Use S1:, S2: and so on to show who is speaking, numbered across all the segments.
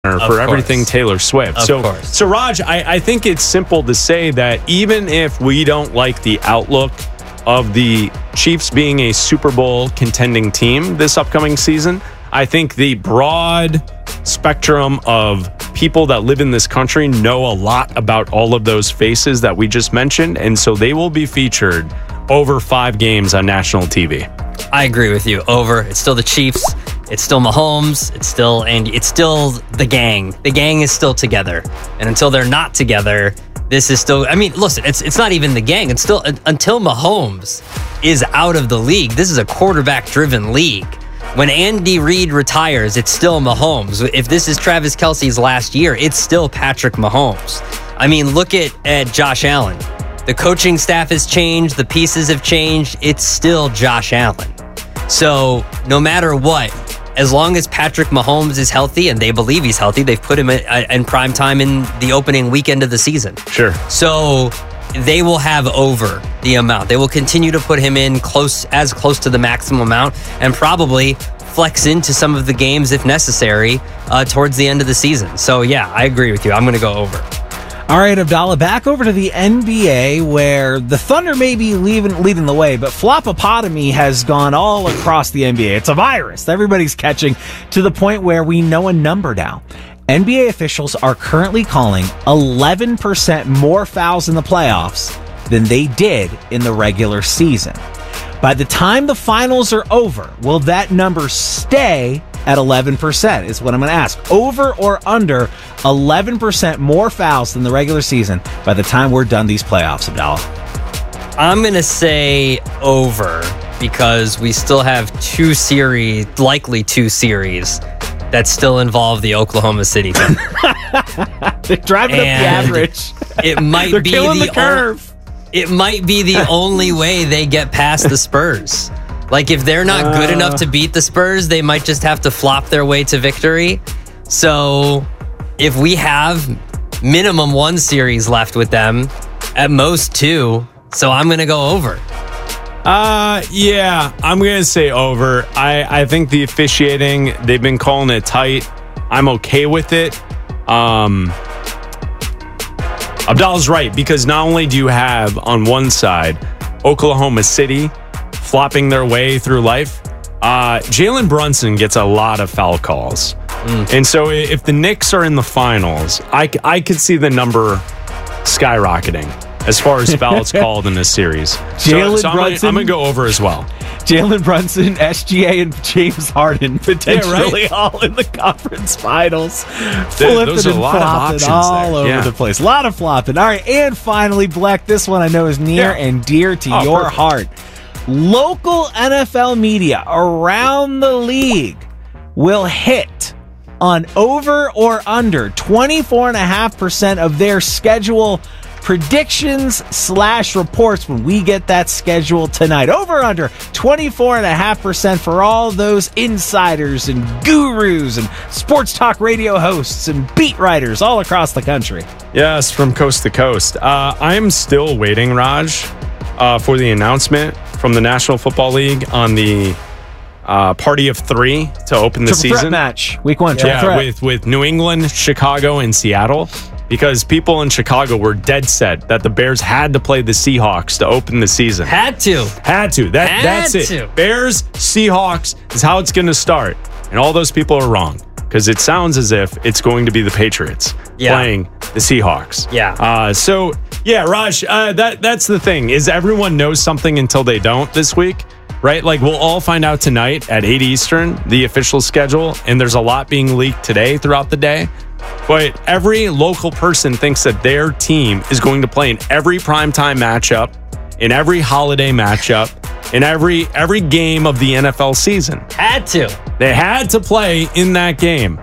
S1: for everything Taylor Swift. So Raj, I think it's simple to say that even if we don't like the outlook of the Chiefs being a Super Bowl contending team this upcoming season, I think the broad spectrum of people that live in this country know a lot about all of those faces that we just mentioned, and so they will be featured over 5 games on national TV.
S2: I agree with you. Over. It's still the Chiefs. It's still Mahomes. It's still Andy. It's still the gang. The gang is still together. And until they're not together, this is still... I mean, listen, it's not even the gang. It's still... Until Mahomes is out of the league, this is a quarterback-driven league. When Andy Reid retires, it's still Mahomes. If this is Travis Kelce's last year, it's still Patrick Mahomes. I mean, look at Josh Allen. The coaching staff has changed. The pieces have changed. It's still Josh Allen. So no matter what, as long as Patrick Mahomes is healthy, and they believe he's healthy, they've put him in prime time in the opening weekend of the season.
S1: Sure.
S2: So they will have over the amount. They will continue to put him in close to the maximum amount, and probably flex into some of the games if necessary towards the end of the season. So yeah, I agree with you. I'm going to go over.
S3: All right, Abdallah, back over to the NBA, where the Thunder may be leading the way, but flopopotomy has gone all across the NBA. It's a virus everybody's catching, to the point where we know a number now. NBA officials are currently calling 11% more fouls in the playoffs than they did in the regular season. By the time the finals are over, will that number stay at 11%? Is what I'm going to ask. Over or under 11% more fouls than the regular season by the time we're done these playoffs, Abdallah?
S2: I'm going to say over, because we still have likely two series that still involve the Oklahoma City team.
S3: They're driving up the average.
S2: It might
S3: They're
S2: be
S3: killing the curve.
S2: It might be the only way they get past the Spurs. Like, if they're not good enough to beat the Spurs, they might just have to flop their way to victory. So if we have minimum 1 series left with them, at most 2, so I'm going to go over.
S1: Yeah, I'm going to say over. I think the officiating, they've been calling it tight. I'm okay with it. Abdallah's right, because not only do you have on one side Oklahoma City flopping their way through life, Jalen Brunson gets a lot of foul calls. And so if the Knicks are in the finals, I could see the number skyrocketing as far as fouls called in this series. So I'm going to go over as well.
S3: Jalen Brunson, SGA, and James Harden potentially all in the conference finals.
S1: Those are a lot of options
S3: all over the place. A lot of flopping. All right, and finally, Black, this one I know is near and dear to your heart. Local NFL media around the league will hit on over or under 24.5% of their schedule predictions / reports when we get that schedule tonight. Over under 24.5% for all those insiders and gurus and sports talk radio hosts and beat writers all across the country.
S1: Yes, from coast to coast. I am still waiting, Raj, for the announcement from the National Football League on the party of 3 to open the season.
S3: Threat match, week 1.
S1: With New England, Chicago, and Seattle. Because people in Chicago were dead set that the Bears had to play the Seahawks to open the season.
S2: Had to.
S1: That's it. Bears, Seahawks is how it's going to start. And all those people are wrong. Because it sounds as if it's going to be the Patriots playing the Seahawks.
S2: Yeah.
S1: Raj, that's the thing, is everyone knows something until they don't this week. Right? Like, we'll all find out tonight at 8 Eastern, the official schedule. And there's a lot being leaked today throughout the day. But every local person thinks that their team is going to play in every primetime matchup, in every holiday matchup, in every game of the NFL season.
S2: Had to.
S1: They had to play in that game.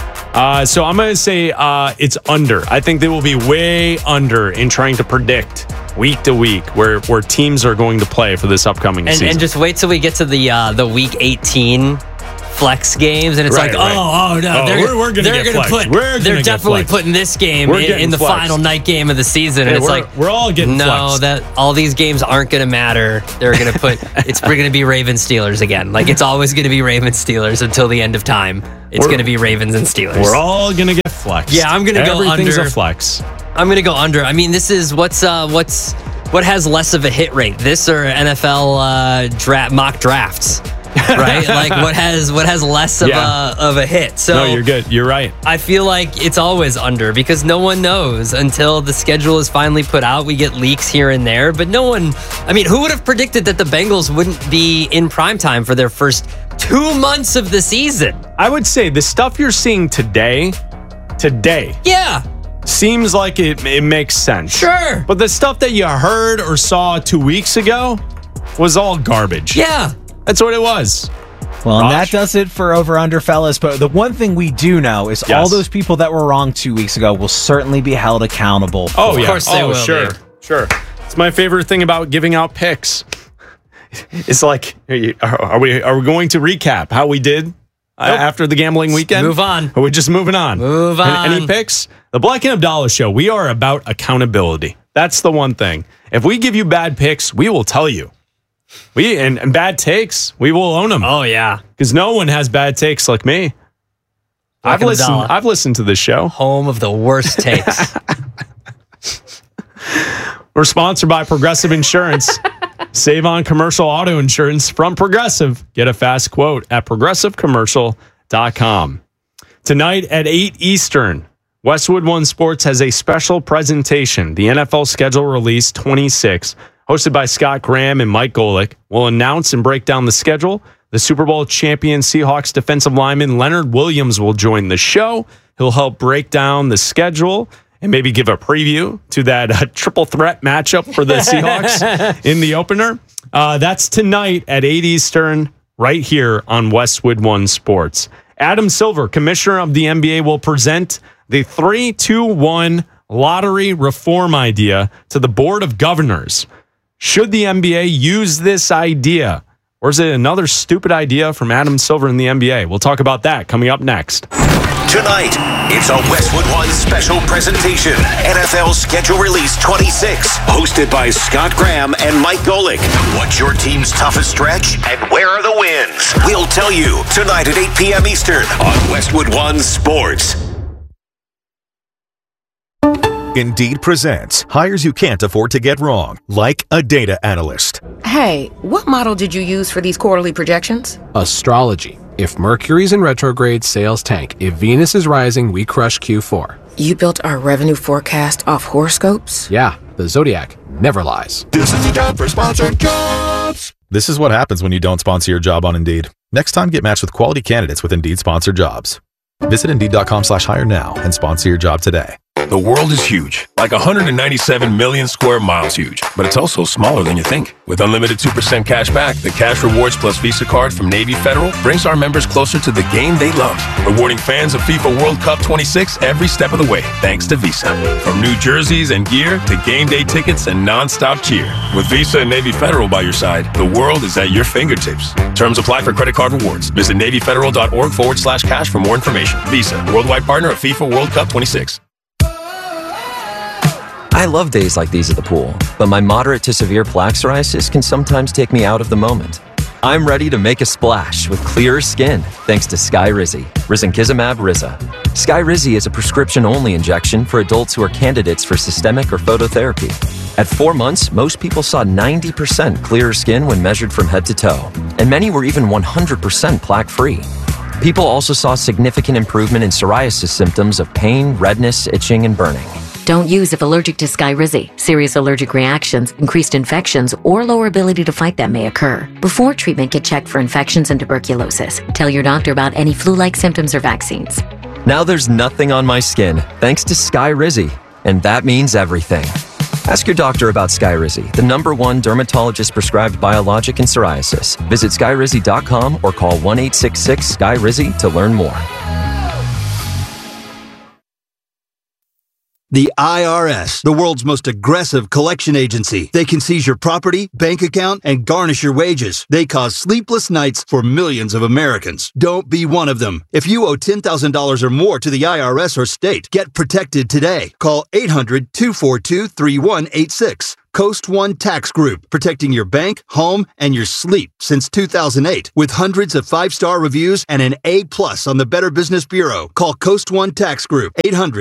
S1: So I'm going to say it's under. I think they will be way under in trying to predict week to week where teams are going to play for this upcoming season.
S2: And just wait till we get to the week 18 flex games, and it's
S1: Right,
S2: like,
S1: right.
S2: oh no,
S1: we're gonna
S2: definitely putting this game in the final night game of the season, and it's like
S1: we're all getting flexed.
S2: that all these games aren't going to matter. They're going to we're going to be Ravens Steelers again. Like, it's always going to be Ravens Steelers until the end of time. It's going to be Ravens and Steelers.
S1: We're all gonna get flexed.
S2: Yeah, I'm gonna go under.
S1: Everything's a flex.
S2: I'm gonna go under. I mean, this is what has less of a hit rate, this or NFL mock drafts, right? Like, what has less of a hit? So
S1: no, you're good. You're right.
S2: I feel like it's always under because no one knows until the schedule is finally put out. We get leaks here and there, but no one. I mean, who would have predicted that the Bengals wouldn't be in primetime for their first 2 months of the season?
S1: I would say the stuff you're seeing today,
S2: Yeah.
S1: seems like it makes sense.
S2: Sure.
S1: But the stuff that you heard or saw 2 weeks ago was all garbage.
S2: Yeah.
S1: That's what it was.
S3: Well, and that does it for Over Under, fellas. But the one thing we do know is all those people that were wrong 2 weeks ago will certainly be held accountable.
S1: Oh, yeah.
S2: Of course they will.
S1: Sure. It's my favorite thing about giving out picks. It's like, are we going to recap how we did after the gambling weekend?
S2: Move on.
S1: Or are we just moving on?
S2: Move on.
S1: Any picks? The Black and Abdallah Show, we are about accountability. That's the one thing. If we give you bad picks, we will tell you. And bad takes, we will own them.
S2: Oh, yeah.
S1: Because no one has bad takes like me. I've listened to this show.
S2: Home of the worst takes.
S1: We're sponsored by Progressive Insurance. Save on commercial auto insurance from Progressive. Get a fast quote at progressivecommercial.com. Tonight at 8 Eastern, Westwood One Sports has a special presentation. The NFL Schedule Release 26, hosted by Scott Graham and Mike Golick, will announce and break down the schedule. The Super Bowl champion Seahawks defensive lineman Leonard Williams will join the show. He'll help break down the schedule and maybe give a preview to that triple threat matchup for the Seahawks in the opener. That's tonight at 8 Eastern, right here on Westwood One Sports. Adam Silver, commissioner of the NBA, will present the 3-2-1 lottery reform idea to the Board of Governors. Should the NBA use this idea? Or is it another stupid idea from Adam Silver in the NBA? We'll talk about that coming up next.
S4: Tonight, it's a Westwood One special presentation. NFL Schedule Release 26, hosted by Scott Graham and Mike Golick. What's your team's toughest stretch and where are the wins? We'll tell you tonight at 8 p.m. Eastern on Westwood One Sports.
S5: Indeed presents hires you can't afford to get wrong, like a data analyst.
S6: Hey, what model did you use for these quarterly projections?
S7: Astrology. If Mercury's in retrograde, sales tank. If Venus is rising, we crush Q4.
S6: You built our revenue forecast off horoscopes?
S7: Yeah, the Zodiac never lies.
S8: This is the time for sponsored jobs.
S9: This is what happens when you don't sponsor your job on Indeed. Next time, get matched with quality candidates with Indeed sponsored jobs. Visit Indeed.com/hire now and sponsor your job today.
S8: The world is huge, like 197 million square miles huge, but it's also smaller than you think. With unlimited 2% cash back, the Cash Rewards Plus Visa card from Navy Federal brings our members closer to the game they love, rewarding fans of FIFA World Cup 26 every step of the way, thanks to Visa. From new jerseys and gear to game day tickets and non-stop cheer. With Visa and Navy Federal by your side, the world is at your fingertips. Terms apply for credit card rewards. Visit NavyFederal.org/cash for more information. Visa, worldwide partner of FIFA World Cup 26.
S10: I love days like these at the pool, but my moderate to severe plaque psoriasis can sometimes take me out of the moment. I'm ready to make a splash with clearer skin thanks to Skyrizi, risankizumab Riza. Skyrizi is a prescription-only injection for adults who are candidates for systemic or phototherapy. At 4 months, most people saw 90% clearer skin when measured from head to toe, and many were even 100% plaque-free. People also saw significant improvement in psoriasis symptoms of pain, redness, itching, and burning.
S11: Don't use if allergic to Skyrizi. Serious allergic reactions, increased infections, or lower ability to fight them may occur. Before treatment, get checked for infections and tuberculosis. Tell your doctor about any flu-like symptoms or vaccines.
S10: Now there's nothing on my skin, thanks to Skyrizi, and that means everything. Ask your doctor about Skyrizi, the #1 dermatologist-prescribed biologic in psoriasis. Visit Skyrizi.com or call 1-866-SKYRIZI to learn more.
S12: The IRS, the world's most aggressive collection agency. They can seize your property, bank account, and garnish your wages. They cause sleepless nights for millions of Americans. Don't be one of them. If you owe $10,000 or more to the IRS or state, get protected today. Call 800-242-3186. Coast One Tax Group, protecting your bank, home, and your sleep since 2008. With hundreds of 5-star reviews and an A+ on the Better Business Bureau. Call Coast One Tax Group,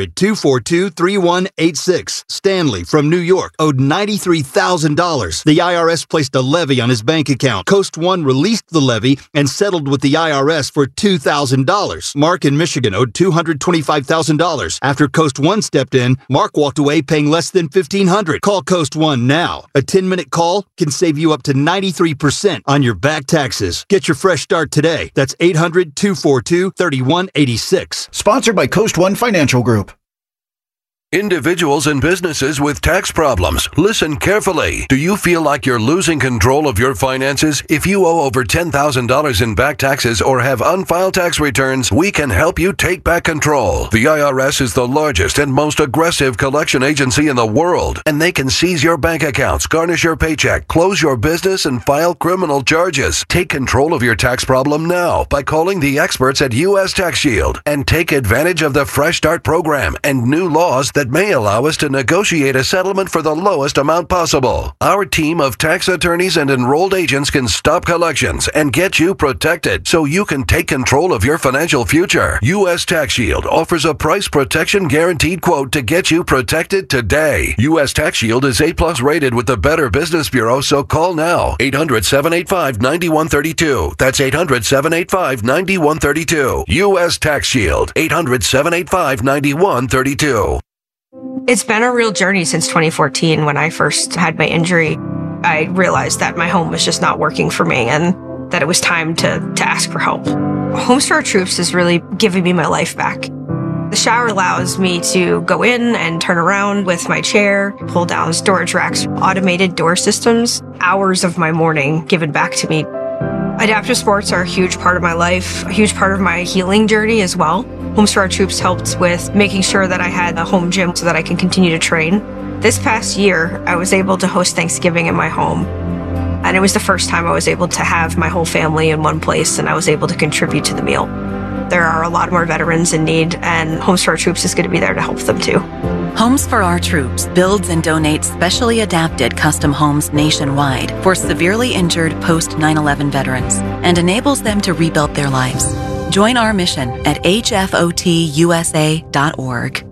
S12: 800-242-3186. Stanley from New York owed $93,000. The IRS placed a levy on his bank account. Coast One released the levy and settled with the IRS for $2,000. Mark in Michigan owed $225,000. After Coast One stepped in, Mark walked away paying less than $1,500. Call Coast One now. A 10-minute call can save you up to 93% on your back taxes. Get your fresh start today. That's 800-242-3186.
S13: Sponsored by Coast One Financial Group.
S8: Individuals and businesses with tax problems, listen carefully. Do you feel like you're losing control of your finances? If you owe over $10,000 in back taxes or have unfiled tax returns, we can help you take back control. The IRS is the largest and most aggressive collection agency in the world, and they can seize your bank accounts, garnish your paycheck, close your business, and file criminal charges. Take control of your tax problem now by calling the experts at U.S. Tax Shield and take advantage of the Fresh Start program and new laws that may allow us to negotiate a settlement for the lowest amount possible. Our team of tax attorneys and enrolled agents can stop collections and get you protected so you can take control of your financial future. U.S. Tax Shield offers a price protection guaranteed quote to get you protected today. U.S. Tax Shield is A+ rated with the Better Business Bureau, so call now. 800-785-9132. That's 800-785-9132. U.S. Tax Shield. 800-785-9132.
S14: It's been a real journey since 2014 when I first had my injury. I realized that my home was just not working for me and that it was time to ask for help. Homes for Our Troops is really giving me my life back. The shower allows me to go in and turn around with my chair, pull down storage racks, automated door systems, hours of my morning given back to me. Adaptive sports are a huge part of my life, a huge part of my healing journey as well. Homes for Our Troops helped with making sure that I had a home gym so that I can continue to train. This past year, I was able to host Thanksgiving in my home. And it was the first time I was able to have my whole family in one place and I was able to contribute to the meal. There are a lot more veterans in need, and Homes for Our Troops is going to be there to help them too.
S15: Homes for Our Troops builds and donates specially adapted custom homes nationwide for severely injured post 9/11 veterans and enables them to rebuild their lives. Join our mission at hfotusa.org.